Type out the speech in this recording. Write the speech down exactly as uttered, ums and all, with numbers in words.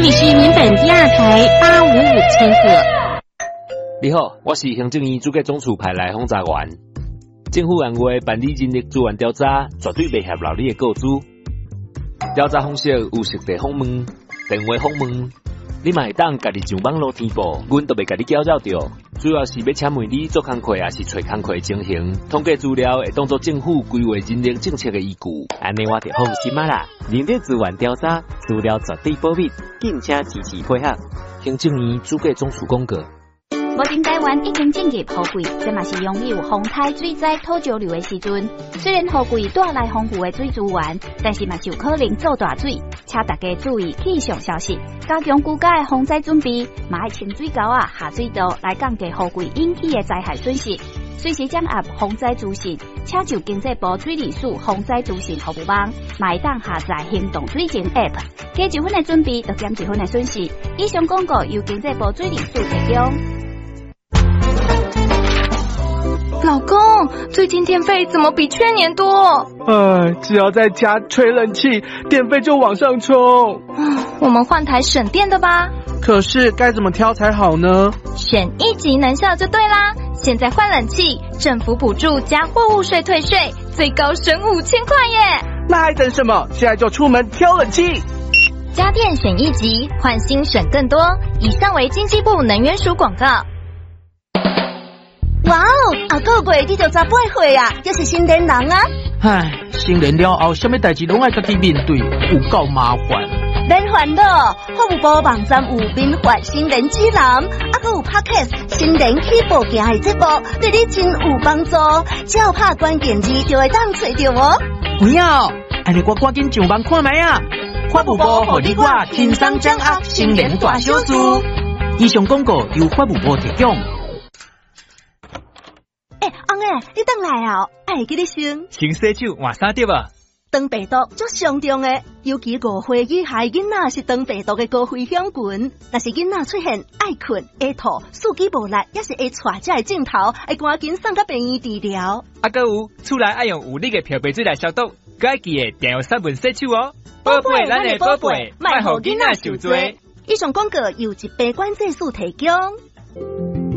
里是民本第二台八五五千赫。 你好，我是行政院主计总处派来轰炸员。政府按月办理人力资源调查，绝对袂合劳你的告知。调查方式有实地访问、电话访问，你嘛会当家己上网络填报，阮都袂甲你搅扰着。主要是要请问你做工课也是找工课的情形，统计资料会当作政府规划人力政策的依据。 安尼我就放心啊啦！人力资源调查资料绝对保密，敬请支持配合。 行政院主计总处公告。 目前台湾已经进入雨季，这嘛是拥有风台水灾土石流的时阵。虽然雨季带来丰富的水资源，但是嘛就可能造大水，请大家注意气象消息，加强居家的防灾准备，嘛爱清水沟啊、下水道来降低雨季引起的灾害损失。随时掌握防灾资讯，请就经济部水利署防灾资讯服务网，嘛会当下载行动水情 App， 加一分的准备，就减一分的损失。以上广告由经济部水利署提供。 老公，最近电费怎么比去年多？ 哎，只要在家吹冷气，电费就往上冲。 我们换台省电的吧。 可是该怎么挑才好呢？ 选一级能效就对啦。现在换冷气，政府补助加货物税退税，最高省五千块耶！ 那还等什么？现在就出门挑冷气。 家电选一级，换新省更多。以上为经济部能源署广告。 哇哦，啊个月你就十八岁啊，这是新年人啊！ 唉，成年了后，什么代志拢爱家己面对，有够麻烦。 免烦恼，服务部网站有民法新年指南，啊还有 Podcast 新年起步行的节目，对你真有帮助。只要拍关键字就会当找到哦。 不要，安尼我赶紧上网看卖啊！法务部互你我轻松掌握新年大小事。以上广告由法务部提供。 哎，翁诶，你等来啊！爱记你先。 先洗手，换衫对吧？ 肠病毒足上重诶，尤其五岁以下囡仔是肠病毒嘅高危险群。若是囡仔出现爱困、爱吐、四肢无力，也是会带这个镜头，会赶紧送到病院治疗。 啊，搁有厝内爱用有力嘅漂白水来消毒，该记得定用三分洗手哦。宝贝，咱嘅宝贝，莫互囡仔受罪。 以上广告由一百管制署提供。